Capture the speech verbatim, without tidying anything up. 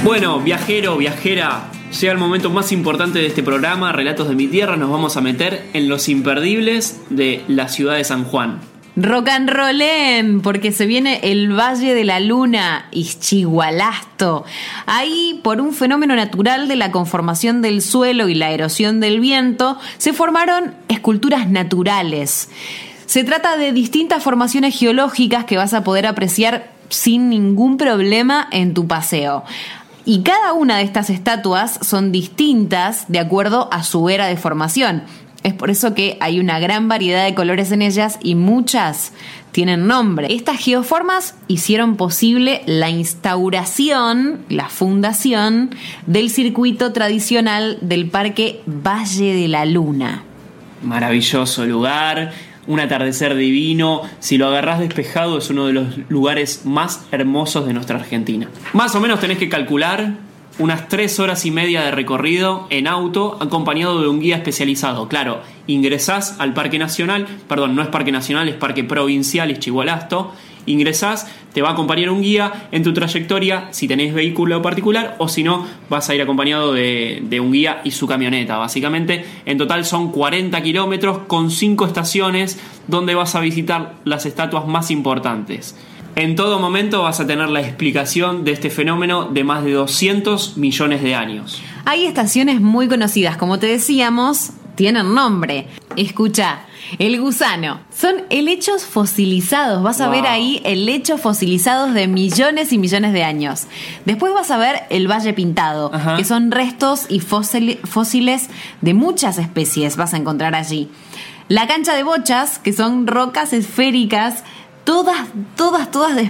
Bueno, viajero, viajera, llega el momento más importante de este programa, Relatos de mi Tierra. Nos vamos a meter en los imperdibles de la ciudad de San Juan. Rock and rollén, porque se viene el Valle de la Luna, Ixchigualasto. Ahí, por un fenómeno natural de la conformación del suelo y la erosión del viento, se formaron esculturas naturales. Se trata de distintas formaciones geológicas que vas a poder apreciar sin ningún problema en tu paseo. Y cada una de estas estatuas son distintas de acuerdo a su era de formación. Es por eso que hay una gran variedad de colores en ellas y muchas tienen nombre. Estas geoformas hicieron posible la instauración, la fundación del circuito tradicional del Parque Valle de la Luna. Maravilloso lugar, un atardecer divino. Si lo agarrás despejado, es uno de los lugares más hermosos de nuestra Argentina. Más o menos tenés que calcular unas tres horas y media de recorrido en auto, acompañado de un guía especializado. Claro, ingresás al Parque Nacional, perdón, no es Parque Nacional, es Parque Provincial Ixchigualasto. Ingresás, te va a acompañar un guía en tu trayectoria, si tenés vehículo particular, o si no, vas a ir acompañado de, de un guía y su camioneta. Básicamente, en total son cuarenta kilómetros con cinco estaciones donde vas a visitar las estatuas más importantes. En todo momento vas a tener la explicación de este fenómeno de más de doscientos millones de años. Hay estaciones muy conocidas, como te decíamos, tienen nombre. Escucha, el gusano. Son helechos fosilizados. Vas a wow. ver ahí helechos fosilizados de millones y millones de años. Después vas a ver el Valle Pintado, Ajá. que son restos y fósil, fósiles de muchas especies. Vas a encontrar allí. La cancha de bochas, que son rocas esféricas, todas, todas, todas